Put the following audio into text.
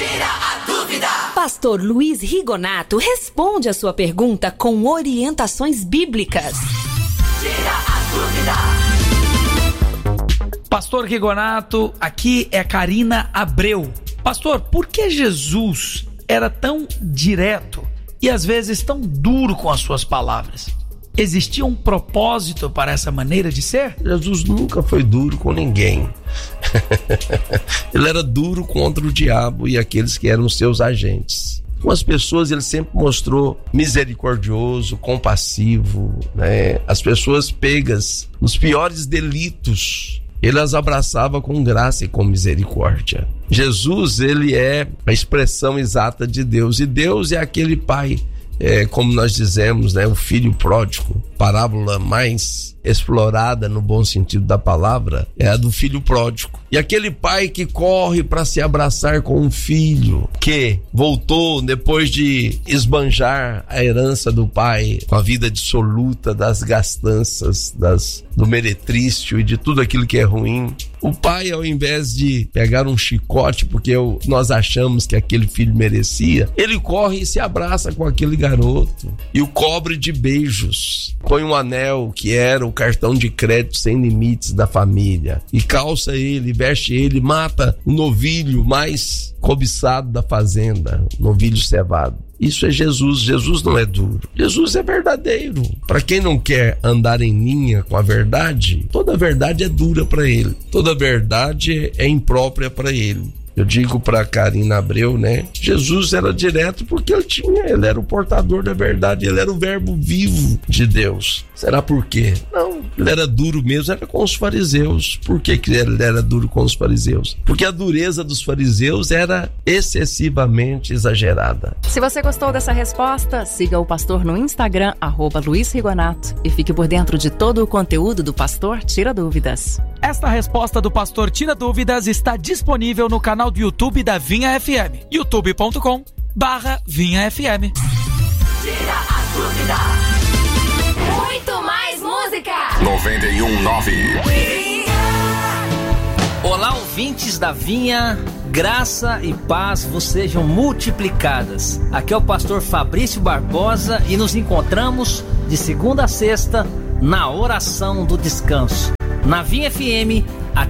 Tira a dúvida. Pastor Luiz Rigonato responde a sua pergunta com orientações bíblicas. Tira a dúvida. Pastor Rigonato, aqui é Karina Abreu. Pastor, por que Jesus era tão direto e às vezes tão duro com as suas palavras? Existia um propósito para essa maneira de ser? Jesus nunca foi duro com ninguém. Ele era duro contra o diabo e aqueles que eram seus agentes. Com as pessoas ele sempre mostrou misericordioso, compassivo, né? As pessoas pegas nos piores delitos, ele as abraçava com graça e com misericórdia. Jesus, ele é a expressão exata de Deus, e Deus é aquele pai, como nós dizemos, né, o filho pródigo. Parábola mais explorada no bom sentido da palavra é a do filho pródigo. E aquele pai que corre para se abraçar com um filho que voltou depois de esbanjar a herança do pai com a vida dissoluta das gastanças, do meretrício e de tudo aquilo que é ruim. O pai, ao invés de pegar um chicote porque nós achamos que aquele filho merecia, ele corre e se abraça com aquele garoto e o cobre de beijos. Põe um anel que era o cartão de crédito sem limites da família e calça ele, veste ele, mata o novilho mais cobiçado da fazenda, novilho cevado. Isso é Jesus. Jesus não é duro. Jesus é verdadeiro. Para quem não quer andar em linha com a verdade, toda verdade é dura para ele. Toda verdade é imprópria para ele. Eu digo para Karina Abreu, né? Jesus era direto porque ele era o portador da verdade, ele era o verbo vivo de Deus. Será por quê? Não, ele era duro mesmo, era com os fariseus. Por que ele era duro com os fariseus? Porque a dureza dos fariseus era excessivamente exagerada. Se você gostou dessa resposta, siga o pastor no Instagram, @Luiz Rigonato, e fique por dentro de todo o conteúdo do Pastor Tira Dúvidas. Esta resposta do Pastor Tira Dúvidas está disponível no canal do YouTube da Vinha FM, youtube.com/Vinha FM. Tira a dúvida. Muito mais música. 91.9. Olá, ouvintes da Vinha, graça e paz vos sejam multiplicadas. Aqui é o pastor Fabrício Barbosa e nos encontramos de segunda a sexta na oração do descanso. Na Vinha FM, aqui